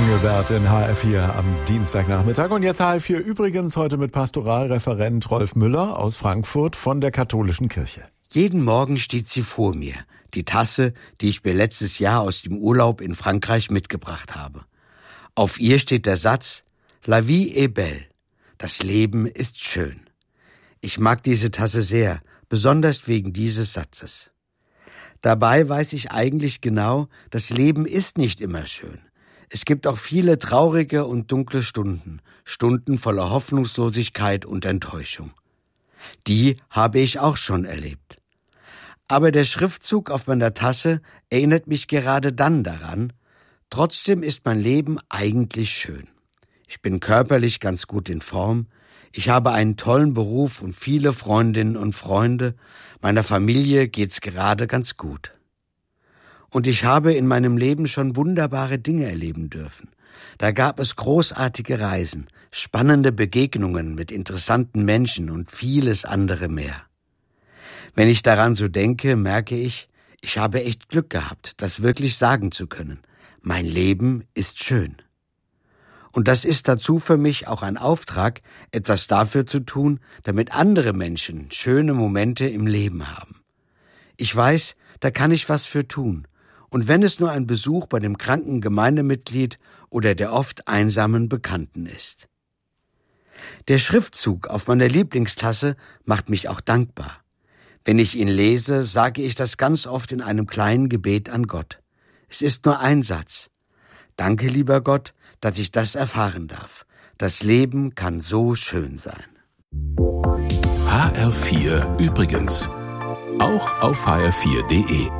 Engelbert in HR4 am Dienstagnachmittag. Und jetzt HR4 übrigens heute mit Pastoralreferent Rolf Müller aus Frankfurt von der Katholischen Kirche. Jeden Morgen steht sie vor mir, die Tasse, die ich mir letztes Jahr aus dem Urlaub in Frankreich mitgebracht habe. Auf ihr steht der Satz, La vie est belle, das Leben ist schön. Ich mag diese Tasse sehr, besonders wegen dieses Satzes. Dabei weiß ich eigentlich genau, das Leben ist nicht immer schön. Es gibt auch viele traurige und dunkle Stunden, Stunden voller Hoffnungslosigkeit und Enttäuschung. Die habe ich auch schon erlebt. Aber der Schriftzug auf meiner Tasse erinnert mich gerade dann daran, trotzdem ist mein Leben eigentlich schön. Ich bin körperlich ganz gut in Form, ich habe einen tollen Beruf und viele Freundinnen und Freunde, meiner Familie geht's gerade ganz gut. Und ich habe in meinem Leben schon wunderbare Dinge erleben dürfen. Da gab es großartige Reisen, spannende Begegnungen mit interessanten Menschen und vieles andere mehr. Wenn ich daran so denke, merke ich, ich habe echt Glück gehabt, das wirklich sagen zu können. Mein Leben ist schön. Und das ist dazu für mich auch ein Auftrag, etwas dafür zu tun, damit andere Menschen schöne Momente im Leben haben. Ich weiß, da kann ich was für tun. Und wenn es nur ein Besuch bei dem kranken Gemeindemitglied oder der oft einsamen Bekannten ist. Der Schriftzug auf meiner Lieblingstasse macht mich auch dankbar. Wenn ich ihn lese, sage ich das ganz oft in einem kleinen Gebet an Gott. Es ist nur ein Satz. Danke, lieber Gott, dass ich das erfahren darf. Das Leben kann so schön sein. HR4 übrigens. Auch auf hr4.de.